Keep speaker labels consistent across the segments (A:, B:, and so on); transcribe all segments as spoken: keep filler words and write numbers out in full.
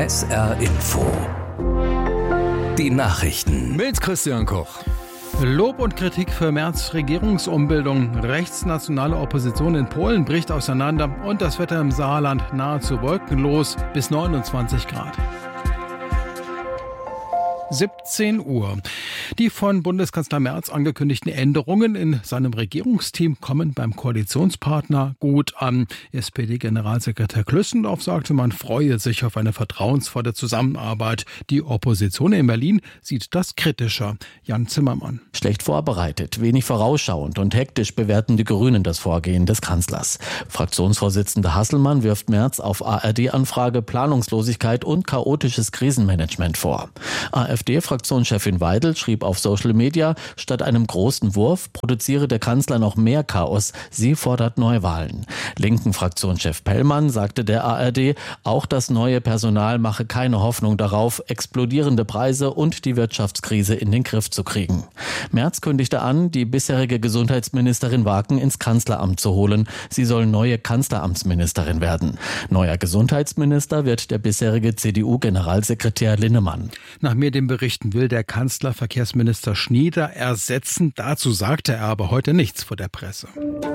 A: S R Info. Die Nachrichten
B: mit Christian Koch.
C: Lob und Kritik für Merz Regierungsumbildung. Rechtsnationale Opposition in Polen bricht auseinander und das Wetter im Saarland nahezu wolkenlos bis neunundzwanzig Grad. siebzehn Uhr. Die von Bundeskanzler Merz angekündigten Änderungen in seinem Regierungsteam kommen beim Koalitionspartner gut an. S P D-Generalsekretär Klüssendorf sagte, man freue sich auf eine vertrauensvolle Zusammenarbeit. Die Opposition in Berlin sieht das kritischer. Jan Zimmermann.
D: Schlecht vorbereitet, wenig vorausschauend und hektisch bewerten die Grünen das Vorgehen des Kanzlers. Fraktionsvorsitzender Hasselmann wirft Merz auf A R D-Anfrage Planungslosigkeit und chaotisches Krisenmanagement vor. A F D-Fraktionschefin Weidel schrieb auf Social Media, statt einem großen Wurf produziere der Kanzler noch mehr Chaos. Sie fordert Neuwahlen. Linken Fraktionschef Pellmann sagte der A R D, auch das neue Personal mache keine Hoffnung darauf, explodierende Preise und die Wirtschaftskrise in den Griff zu kriegen. Merz kündigte an, die bisherige Gesundheitsministerin Waken ins Kanzleramt zu holen. Sie soll neue Kanzleramtsministerin werden. Neuer Gesundheitsminister wird der bisherige C D U-Generalsekretär Linnemann.
C: Nach Medienberichten will der Kanzler Verkehrsminister Schnieder ersetzen. Dazu sagte er aber heute nichts vor der Presse.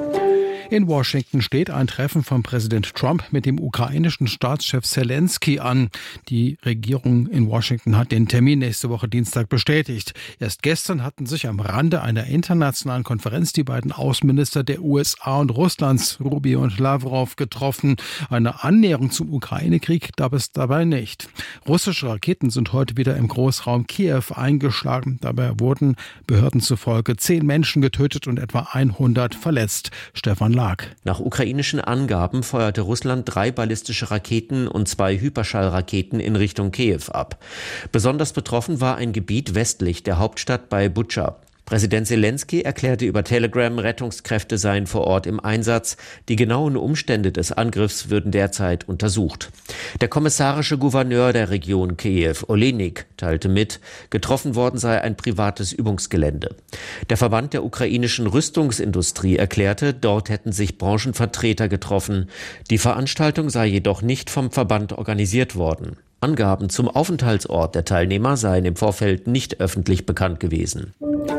C: In Washington steht ein Treffen von Präsident Trump mit dem ukrainischen Staatschef Zelensky an. Die Regierung in Washington hat den Termin nächste Woche Dienstag bestätigt. Erst gestern hatten sich am Rande einer internationalen Konferenz die beiden Außenminister der U S A und Russlands, Rubio und Lavrov, getroffen. Eine Annäherung zum Ukraine-Krieg gab es dabei nicht. Russische Raketen sind heute wieder im Großraum Kiew eingeschlagen. Dabei wurden Behörden zufolge zehn Menschen getötet und etwa hundert verletzt. Stefan Lag.
E: Nach ukrainischen Angaben feuerte Russland drei ballistische Raketen und zwei Hyperschallraketen in Richtung Kiew ab. Besonders betroffen war ein Gebiet westlich der Hauptstadt bei Butscha. Präsident Zelensky erklärte über Telegram, Rettungskräfte seien vor Ort im Einsatz. Die genauen Umstände des Angriffs würden derzeit untersucht. Der kommissarische Gouverneur der Region Kiew, Olenik, teilte mit, getroffen worden sei ein privates Übungsgelände. Der Verband der ukrainischen Rüstungsindustrie erklärte, dort hätten sich Branchenvertreter getroffen. Die Veranstaltung sei jedoch nicht vom Verband organisiert worden. Angaben zum Aufenthaltsort der Teilnehmer seien im Vorfeld nicht öffentlich bekannt gewesen.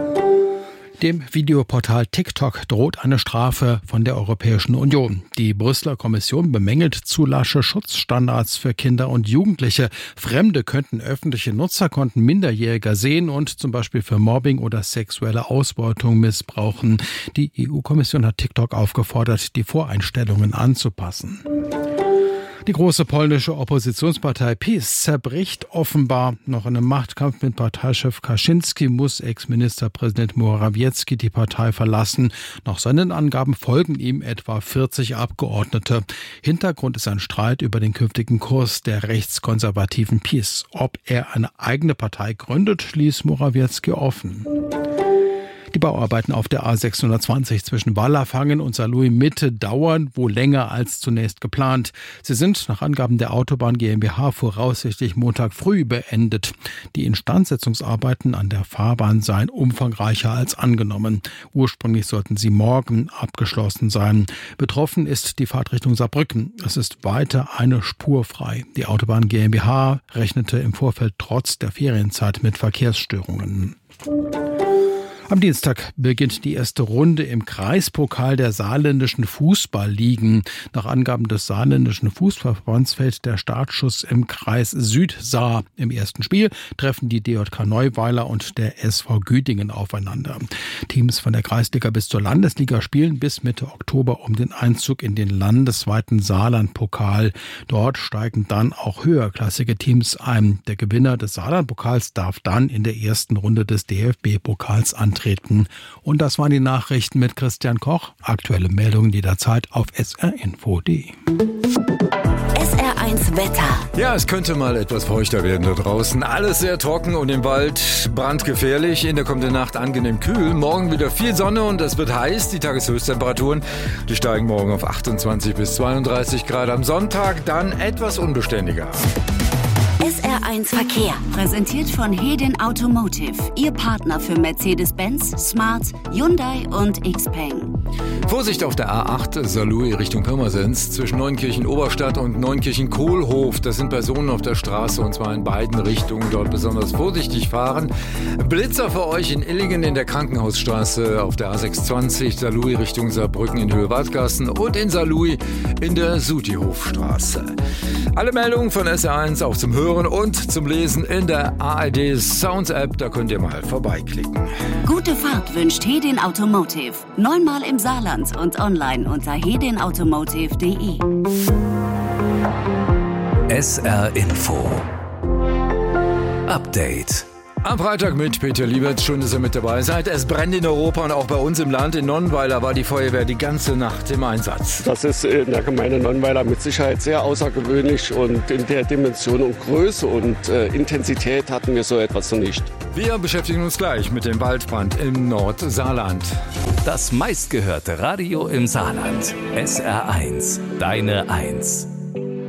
C: Dem Videoportal TikTok droht eine Strafe von der Europäischen Union. Die Brüsseler Kommission bemängelt zu lasche Schutzstandards für Kinder und Jugendliche. Fremde könnten öffentliche Nutzerkonten Minderjähriger sehen und zum Beispiel für Mobbing oder sexuelle Ausbeutung missbrauchen. Die E U-Kommission hat TikTok aufgefordert, die Voreinstellungen anzupassen. Die große polnische Oppositionspartei PiS zerbricht offenbar. Noch in einem Machtkampf mit Parteichef Kaczynski muss Ex-Ministerpräsident Morawiecki die Partei verlassen. Nach seinen Angaben folgen ihm etwa vierzig Abgeordnete. Hintergrund ist ein Streit über den künftigen Kurs der rechtskonservativen PiS. Ob er eine eigene Partei gründet, ließ Morawiecki offen. Die Bauarbeiten auf der A sechshundertzwanzig zwischen Wallerfangen und Saarlouis Mitte dauern wohl länger als zunächst geplant. Sie sind nach Angaben der Autobahn GmbH voraussichtlich Montag früh beendet. Die Instandsetzungsarbeiten an der Fahrbahn seien umfangreicher als angenommen. Ursprünglich sollten sie morgen abgeschlossen sein. Betroffen ist die Fahrtrichtung Saarbrücken. Es ist weiter eine Spur frei. Die Autobahn GmbH rechnete im Vorfeld trotz der Ferienzeit mit Verkehrsstörungen. Am Dienstag beginnt die erste Runde im Kreispokal der saarländischen Fußballligen. Nach Angaben des saarländischen Fußballverbands fällt der Startschuss im Kreis Südsaar. Im ersten Spiel treffen die D J K Neuweiler und der S V Güdingen aufeinander. Teams von der Kreisliga bis zur Landesliga spielen bis Mitte Oktober um den Einzug in den landesweiten Saarlandpokal. Dort steigen dann auch höherklassige Teams ein. Der Gewinner des Saarlandpokals darf dann in der ersten Runde des D F B-Pokals antreten. Und das waren die Nachrichten mit Christian Koch. Aktuelle Meldungen jederzeit auf S R Info punkt de.
F: S R eins Wetter.
B: Ja, es könnte mal etwas feuchter werden da draußen. Alles sehr trocken und im Wald brandgefährlich. In der kommenden Nacht angenehm kühl. Morgen wieder viel Sonne und es wird heiß. Die Tageshöchsttemperaturen, die steigen morgen auf achtundzwanzig bis zweiunddreißig Grad. Am Sonntag dann etwas unbeständiger.
F: S R eins Verkehr, präsentiert von Hedin Automotive, Ihr Partner für Mercedes-Benz, Smart, Hyundai und Xpeng.
B: Vorsicht auf der A acht Saarlouis Richtung Pirmasens zwischen Neunkirchen Oberstadt und Neunkirchen Kohlhof. Das sind Personen auf der Straße und zwar in beiden Richtungen. Dort besonders vorsichtig fahren. Blitzer für euch in Illingen in der Krankenhausstraße auf der A sechshundertzwanzig Saarlouis Richtung Saarbrücken in Höhe-Wadgassen und in Saarlouis in der Sutihofstraße. Alle Meldungen von S R eins auch zum Hören und zum Lesen in der A R D Sounds App. Da könnt ihr mal vorbeiklicken.
F: Gute Fahrt wünscht Hedin Automotive. Neunmal im Saarland und online unter hedin automotive punkt de.
A: S R Info Update.
B: Am Freitag mit Peter Liebertz. Schön, dass ihr mit dabei seid. Es brennt in Europa und auch bei uns im Land. In Nonnweiler war die Feuerwehr die ganze Nacht im Einsatz.
G: Das ist in der Gemeinde Nonnweiler mit Sicherheit sehr außergewöhnlich und in der Dimension und Größe und äh, Intensität hatten wir so etwas noch nicht.
B: Wir beschäftigen uns gleich mit dem Waldbrand im Nordsaarland.
A: Das meistgehörte Radio im Saarland. S R eins, deine Eins.